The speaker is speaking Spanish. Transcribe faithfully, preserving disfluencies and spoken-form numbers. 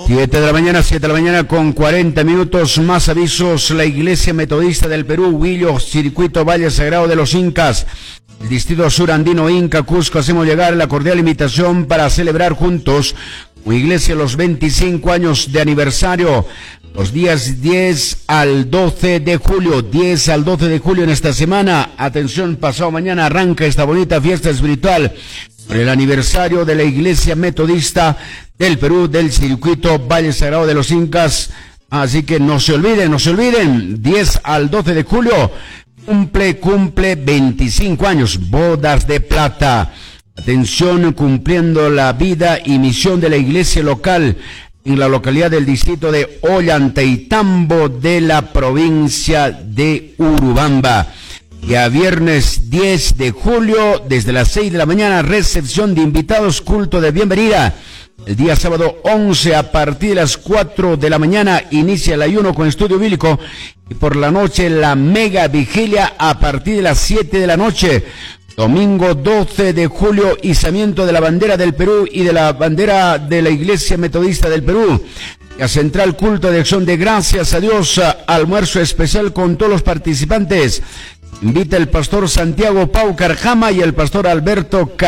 Siete de la mañana, siete de la mañana con cuarenta minutos, más avisos. La Iglesia Metodista del Perú, Huillo, Circuito Valle Sagrado de los Incas, el Distrito Sur Andino Inca, Cusco, hacemos llegar la cordial invitación para celebrar juntos como iglesia los veinticinco años de aniversario, los días diez al doce de julio, diez al doce de julio en esta semana. Atención, pasado mañana arranca esta bonita fiesta espiritual por el aniversario de la Iglesia Metodista del Perú, del Circuito Valle Sagrado de los Incas. Así que no se olviden, no se olviden, diez al doce de julio, cumple, cumple veinticinco años, bodas de plata. Atención, cumpliendo la vida y misión de la iglesia local en la localidad del distrito de Ollantaytambo de la provincia de Urubamba. Y a viernes diez de julio, desde las seis de la mañana, recepción de invitados, culto de bienvenida. El día sábado once, a partir de las cuatro de la mañana, inicia el ayuno con estudio bíblico. Y por la noche, la mega vigilia a partir de las siete de la noche. Domingo doce de julio, izamiento de la bandera del Perú y de la bandera de la Iglesia Metodista del Perú. A central, culto de acción de gracias a Dios, almuerzo especial con todos los participantes. Invita el pastor Santiago Pau Carjama y el pastor Alberto Car